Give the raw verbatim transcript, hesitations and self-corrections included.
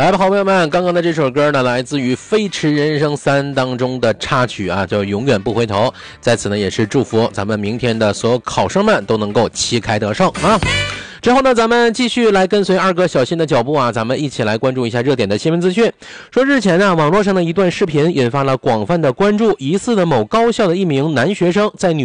来吧，好朋友们，刚刚的这首歌呢，来自于《飞驰人生三》当中的插曲啊，叫《永远不回头》。在此呢，也是祝福咱们明天的所有考生们都能够旗开得胜啊！之后呢，咱们继续来跟随二哥小新的脚步啊，咱们一起来关注一下热点的新闻资讯。说日前呢，网络上的一段视频引发了广泛的关注，疑似的某高校的一名男学生在女